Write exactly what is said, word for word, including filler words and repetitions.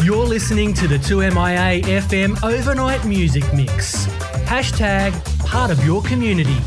You're listening to the two M I A F M Overnight Music Mix. Hashtag part of your community.